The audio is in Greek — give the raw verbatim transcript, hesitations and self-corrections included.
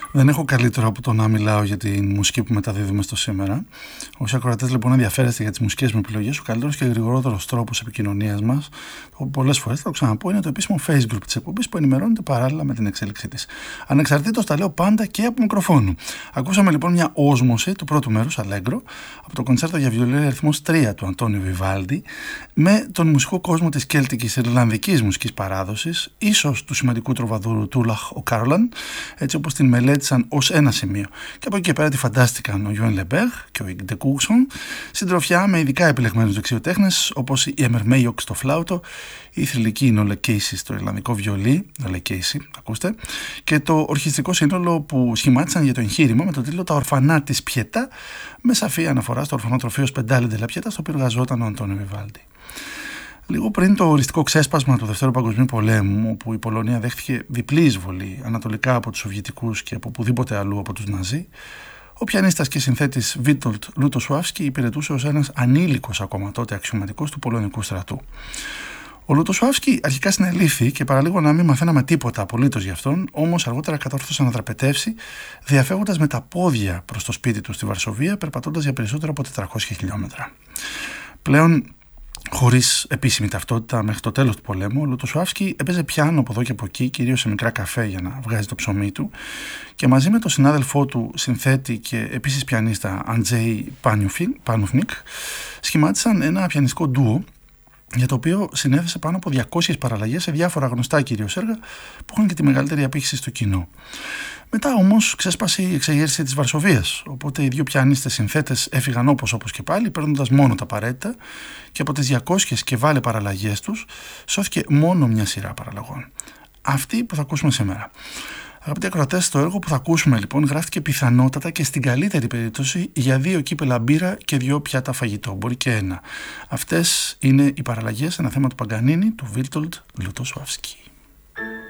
Δεν έχω καλύτερο από το να μιλάω για τη μουσική που μεταδίδουμε στο σήμερα. Όσοι ακροατές λοιπόν ενδιαφέρεστε για τις μουσικές μου επιλογές, ο καλύτερος και γρηγορότερος τρόπος επικοινωνίας μας, πολλές φορές θα το ξαναπώ, είναι το επίσημο face group της εκπομπής που ενημερώνεται παράλληλα με την εξέλιξή της. Ανεξαρτήτως τα λέω πάντα και από μικροφόνου. Ακούσαμε λοιπόν μια όσμωση του πρώτου μέρους, Allegro, από το κοντσέρτο για βιολί αριθμός τρία του Αντώνιο Βιβάλντι, με τον μουσικό κόσμο της κέλτικης ιρλανδικής μουσικής παράδοσης, ίσως του σημαντικού τροβαδούρου Τούλαχ ο Κάρολαν, έτσι όπως την μελέτησαν ως ένα σημείο. Και από εκεί και πέρα τη φαντάστηκαν ο Γιόεν Λεμπέρ και ο Ιγ Ντε Κούξον, συντροφιά με ειδικά επιλεγμένους δεξιοτέχνες όπως η Έμερ Μέιοκ στο φλάουτο, η θρυλική Νόλε Κέισι στο ιρλανδικό βιολί, Νόλε Κέισι, ακούστε, και το ορχιστρικό σύνολο που σχημάτισαν για το εγχείρημα με τον τίτλο «Τα ορφανά της Πιετά», με σαφή αναφορά στο ορφανοτροφείο Σπεντάλε ντε λα Πιετά, στο οποίο εργαζόταν ο Αντώνιο Βιβάλντι. Λίγο πριν το οριστικό ξέσπασμα του Δευτέρου Παγκοσμίου Πολέμου, όπου η Πολωνία δέχτηκε διπλή εισβολή ανατολικά από τους Σοβιετικούς και από οπουδήποτε αλλού από τους Ναζί, ο πιανίστας και συνθέτης Βίτολτ Λούτοσουάφσκι υπηρετούσε ως ένας ανήλικος ακόμα τότε αξιωματικός του πολωνικού στρατού. Ο Λούτοσουάφσκι αρχικά συνελήφθη και παραλίγο να μην μαθαίναμε τίποτα απολύτως γι' αυτόν, όμως αργότερα κατόρθωσε να δραπετεύσει, διαφεύγοντας με τα πόδια προς το σπίτι του στη Βαρσοβία, περπατώντας για περισσότερο από τετρακόσια χιλιόμετρα. Πλέον, χωρίς επίσημη ταυτότητα μέχρι το τέλος του πολέμου, ο Λούτοσουάφσκι έπαιζε πιάνο από εδώ και από εκεί, κυρίως σε μικρά καφέ για να βγάζει το ψωμί του, και μαζί με τον συνάδελφό του, συνθέτη και επίσης πιανίστα Αντζέι Πανουφνίκ, σχημάτισαν ένα πιανιστικό ντουο, για το οποίο συνέθεσε πάνω από διακόσιες παραλλαγές σε διάφορα γνωστά κυρίως έργα που είχαν και τη μεγαλύτερη απήχηση στο κοινό. Μετά όμως ξέσπασε η εξεγέρση της Βαρσοβίας, οπότε οι δύο πιανίστες συνθέτες έφυγαν όπως όπως και πάλι, παίρνοντας μόνο τα απαραίτητα, και από τις διακόσιες και βάλε παραλλαγές τους σώθηκε μόνο μια σειρά παραλλαγών. Αυτή που θα ακούσουμε σήμερα. Αγαπητοί ακροατές, το έργο που θα ακούσουμε λοιπόν γράφτηκε πιθανότατα και στην καλύτερη περίπτωση για δύο κύπελα μπύρα και δύο πιάτα φαγητό, μπορεί και ένα. Αυτές είναι οι παραλλαγές, ένα θέμα του Παγκανίνη, του Βίτολτ Λούτοσουάφσκι.